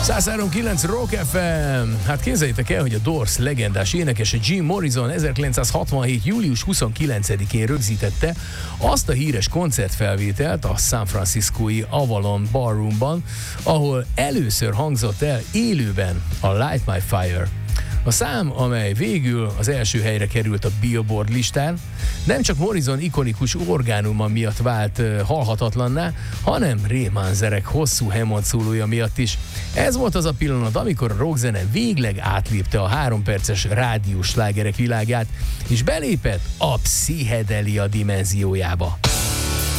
103.9 Rock FM. Hát képzeljétek el, hogy a Doors legendás énekese Jim Morrison 1967. július 29-én rögzítette azt a híres koncertfelvételt a San Franciscói Avalon Ballroomban, ahol először hangzott el élőben a Light My Fire. A szám, amely végül az első helyre került a Billboard listán, nem csak Morrison ikonikus orgánuma miatt vált halhatatlanná, hanem Ray Manzarek hosszú Hammond szólója miatt is. Ez volt az a pillanat, amikor a rockzene végleg átlépte a 3 perces rádiós slágerek világát, és belépett a pszichedelia dimenziójába.